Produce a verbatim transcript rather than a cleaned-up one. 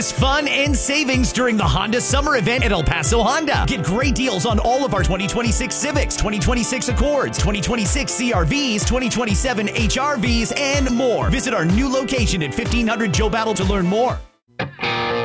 Fun and savings during the Honda Summer Event at El Paso Honda. Get great deals on all of our twenty twenty-six Civics, twenty twenty-six Accords, twenty twenty-six C R Vs, twenty twenty-seven H R Vs, and more. Visit our new location at fifteen hundred Joe Battle to learn more.